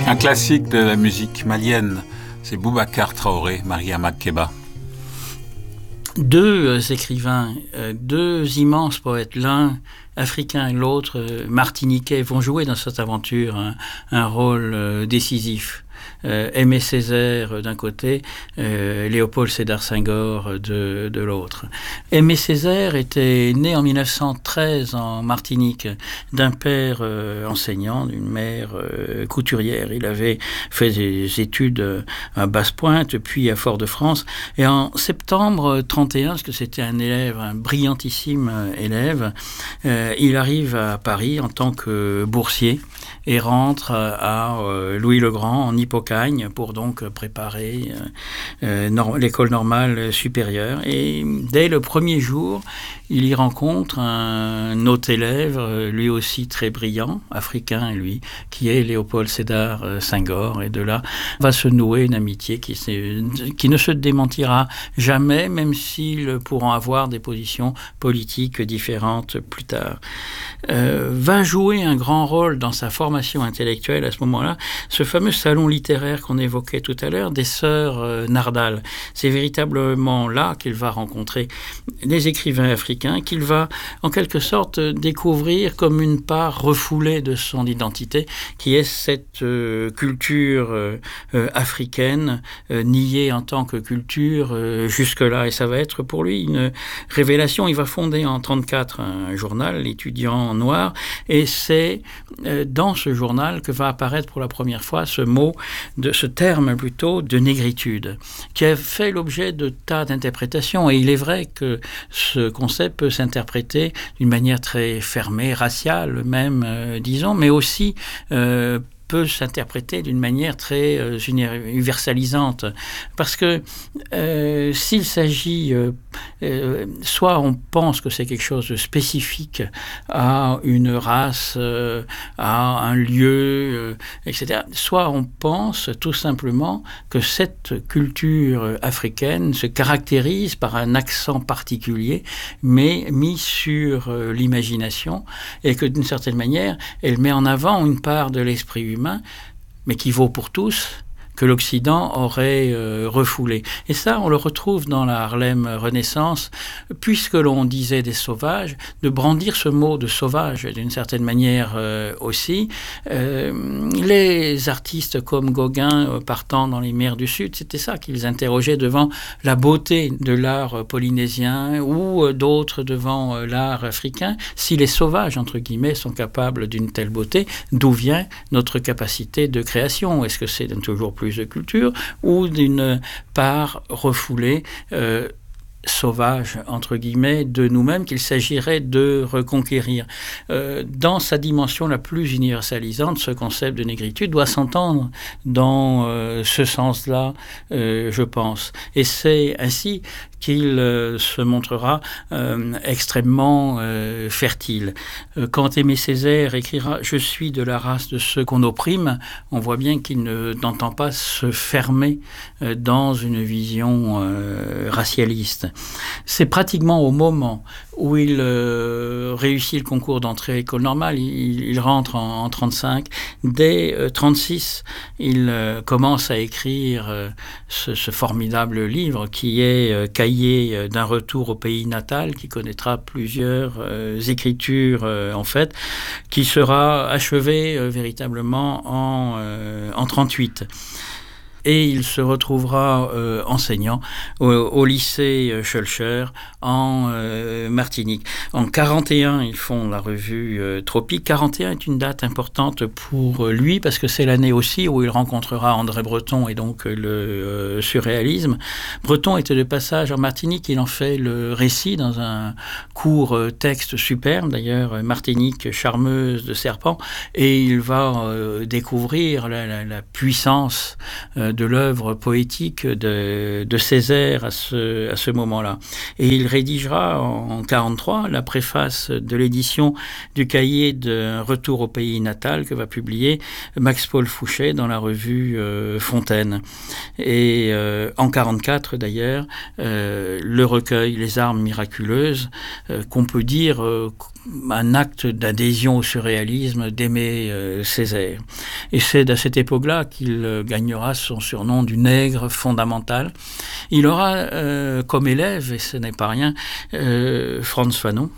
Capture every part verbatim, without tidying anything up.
Un classique de la musique malienne, c'est Boubacar Traoré, Mariama Keba. Deux euh, écrivains, euh, deux immenses poètes, l'un africain et l'autre euh, martiniquais, vont jouer dans cette aventure un, un rôle euh, décisif. Euh, Aimé Césaire euh, d'un côté, euh, Léopold Sédar Senghor euh, de, de l'autre. Aimé Césaire était né en mille neuf cent treize en Martinique d'un père euh, enseignant, d'une mère euh, couturière. Il avait fait des études euh, à Basse-Pointe, puis à Fort-de-France. Et en septembre trente et un, parce que c'était un élève, un brillantissime euh, élève, euh, il arrive à Paris en tant que boursier et rentre à euh, Louis-le-Grand en Hippocagne pour donc préparer euh, nor- l'école normale supérieure. Et dès le premier jour, il y rencontre un autre élève, lui aussi très brillant, africain lui, qui est Léopold Sédar Senghor. Et de là va se nouer une amitié qui, qui ne se démentira jamais, même s'ils pourront avoir des positions politiques différentes plus tard. Euh, va jouer un grand rôle dans sa formation intellectuelle à ce moment-là, ce fameux salon littéraire qu'on évoquait tout à l'heure, des sœurs euh, Nardal. C'est véritablement là qu'il va rencontrer des écrivains africains, qu'il va en quelque sorte découvrir comme une part refoulée de son identité, qui est cette euh, culture euh, euh, africaine, euh, niée en tant que culture euh, jusque-là. Et ça va être pour lui une révélation. Il va fonder en trente-quatre un journal, l'Étudiant noir, et c'est euh, dans ce journal que va apparaître pour la première fois ce mot, de ce terme plutôt, de négritude, qui a fait l'objet de tas d'interprétations. Et il est vrai que ce concept peut s'interpréter d'une manière très fermée, raciale même, euh, disons, mais aussi euh, peut s'interpréter d'une manière très euh, universalisante. Parce que euh, s'il s'agit, euh, euh, soit on pense que c'est quelque chose de spécifique à une race, euh, à un lieu, euh, et cetera, soit on pense tout simplement que cette culture africaine se caractérise par un accent particulier, mais mis sur euh, l'imagination, et que d'une certaine manière, elle met en avant une part de l'esprit humain humain, mais qui vaut pour tous, que l'Occident aurait euh, refoulé. Et ça, on le retrouve dans la Harlem Renaissance, puisque l'on disait des sauvages, de brandir ce mot de sauvage d'une certaine manière euh, aussi. Euh, les artistes comme Gauguin euh, partant dans les mers du Sud, c'était ça qu'ils interrogeaient devant la beauté de l'art polynésien ou euh, d'autres devant euh, l'art africain. Si les sauvages, entre guillemets, sont capables d'une telle beauté, d'où vient notre capacité de création? Est-ce que c'est toujours plus de culture ou d'une part refoulée, euh, sauvage, entre guillemets, de nous-mêmes qu'il s'agirait de reconquérir. Euh, dans sa dimension la plus universalisante, ce concept de négritude doit s'entendre dans euh, ce sens-là, euh, je pense. Et c'est ainsi qu'il euh, se montrera euh, extrêmement euh, fertile. Euh, quand Aimé Césaire écrira « Je suis de la race de ceux qu'on opprime », on voit bien qu'il ne, n'entend pas se fermer euh, dans une vision euh, racialiste. C'est pratiquement au moment où il euh, réussit le concours d'entrée à l'école normale, il, il rentre en, en trente-cinq. Dès euh, trente-six, il euh, commence à écrire euh, ce, ce formidable livre qui est euh, Cahier d'un retour au pays natal, qui connaîtra plusieurs euh, écritures euh, en fait, qui sera achevé euh, véritablement en, euh, en trente-huit. Et il se retrouvera euh, enseignant au, au lycée euh, Schœlcher en euh, Martinique. En quarante et un, ils font la revue euh, Tropique. quarante et un est une date importante pour lui parce que c'est l'année aussi où il rencontrera André Breton et donc le euh, surréalisme. Breton était de passage en Martinique, il en fait le récit dans un court euh, texte superbe, d'ailleurs Martinique charmeuse de serpent, et il va euh, découvrir la, la, la puissance euh, de l'œuvre poétique de, de Césaire à ce, à ce moment-là. Et il rédigera en mille neuf cent quarante-trois la préface de l'édition du cahier de Retour au pays natal que va publier Max-Paul Fouché dans la revue euh, Fontaine. Et euh, en mille neuf cent quarante-quatre d'ailleurs, euh, le recueil Les armes miraculeuses, euh, qu'on peut dire euh, un acte d'adhésion au surréalisme d'Aimé euh, Césaire. Et c'est à cette époque-là qu'il euh, gagnera son surnom du nègre fondamental. Il aura euh, comme élève, et ce n'est pas rien, euh, Frantz Fanon,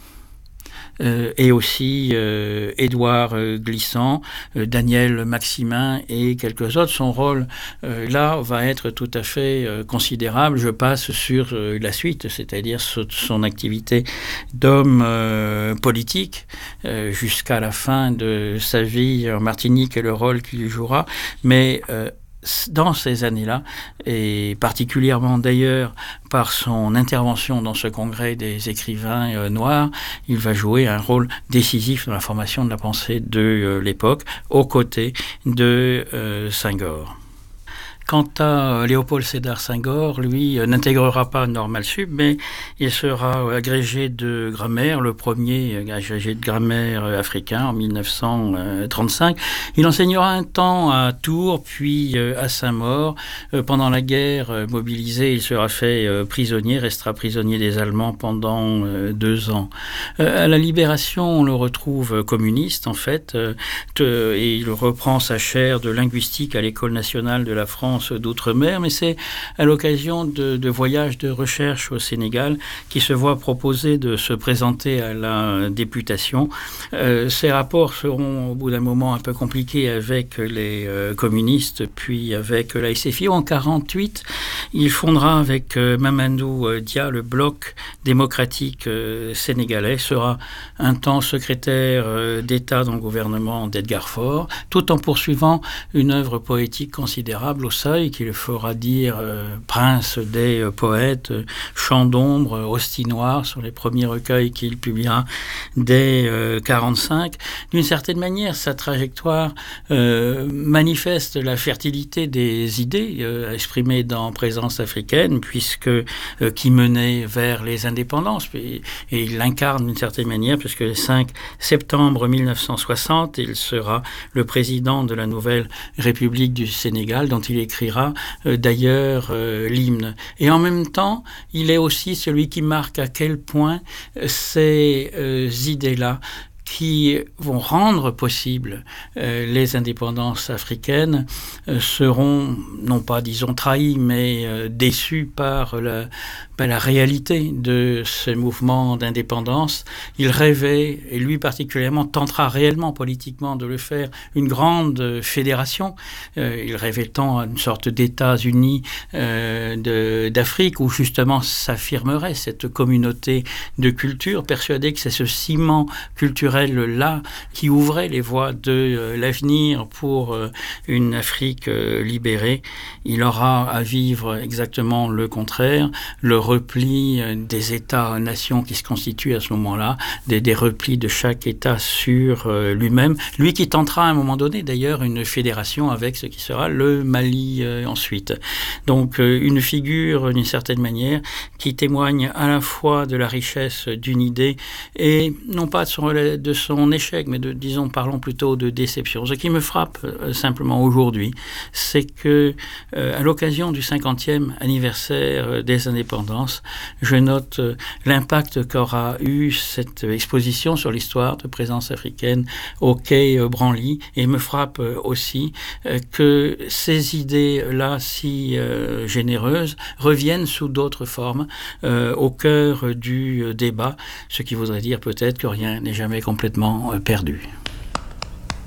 Euh, et aussi euh, Édouard euh, Glissant, euh, Daniel Maximin et quelques autres. Son rôle euh, là va être tout à fait euh, considérable. Je passe sur euh, la suite, c'est-à-dire son, son activité d'homme euh, politique euh, jusqu'à la fin de sa vie en Martinique et le rôle qu'il jouera. Mais euh, dans ces années-là, et particulièrement d'ailleurs par son intervention dans ce congrès des écrivains euh, noirs, il va jouer un rôle décisif dans la formation de la pensée de euh, l'époque, aux côtés de euh, Senghor. Quant à Léopold Sédar Senghor, lui euh, n'intégrera pas Normal Sup, mais il sera agrégé de grammaire, le premier agrégé de grammaire africain en mille neuf cent trente-cinq. Il enseignera un temps à Tours, puis euh, à Saint-Maur. Euh, pendant la guerre euh, mobilisée, il sera fait euh, prisonnier, restera prisonnier des Allemands pendant euh, deux ans. Euh, à la Libération, on le retrouve communiste, en fait, euh, te, et il reprend sa chaire de linguistique à l'École nationale de la France d'outre-mer, mais c'est à l'occasion de, de voyages de recherche au Sénégal qui se voit proposer de se présenter à la députation. Euh, ces rapports seront au bout d'un moment un peu compliqués avec les euh, communistes, puis avec la S F I O. En mille neuf cent quarante-huit, il fondera avec euh, Mamadou Dia le bloc démocratique euh, sénégalais, sera un temps secrétaire euh, d'État dans le gouvernement d'Edgar Faure, tout en poursuivant une œuvre poétique considérable au sein qu'il le fera dire euh, prince des euh, poètes, euh, Chant d'ombre, euh, Hostie noire, sur les premiers recueils qu'il publiera dès mille neuf cent quarante-cinq. D'une certaine manière, sa trajectoire euh, manifeste la fertilité des idées euh, exprimées dans Présence africaine, puisque euh, qui menait vers les indépendances, et, et il l'incarne d'une certaine manière, puisque le cinq septembre mille neuf cent soixante, il sera le président de la nouvelle République du Sénégal, dont il écrit Euh, d'ailleurs euh, l'hymne. Et en même temps, il est aussi celui qui marque à quel point euh, ces euh, idées-là qui vont rendre possible euh, les indépendances africaines euh, seront, non pas disons trahies, mais euh, déçues par la, par la réalité de ce mouvement d'indépendance. Il rêvait, et lui particulièrement tentera réellement politiquement de le faire, une grande fédération. Euh, il rêvait tant à une sorte d'États-Unis euh, de, d'Afrique, où justement s'affirmerait cette communauté de culture, persuadé que c'est ce ciment culturel là qui ouvrait les voies de euh, l'avenir pour euh, une Afrique euh, libérée. Il aura à vivre exactement le contraire, le repli euh, des États-nations qui se constituent à ce moment-là, des, des replis de chaque État sur euh, lui-même. Lui qui tentera à un moment donné d'ailleurs une fédération avec ce qui sera le Mali euh, ensuite. Donc euh, une figure d'une certaine manière qui témoigne à la fois de la richesse d'une idée et non pas de son, de son échec, mais de, disons, parlons plutôt de déception. Ce qui me frappe euh, simplement aujourd'hui, c'est que euh, à l'occasion du cinquantième anniversaire des indépendances, je note euh, l'impact qu'aura eu cette exposition sur l'histoire de Présence africaine au quai euh, Branly, et me frappe euh, aussi euh, que ces idées-là si euh, généreuses reviennent sous d'autres formes euh, au cœur du euh, débat, ce qui voudrait dire peut-être que rien n'est jamais complètement perdu.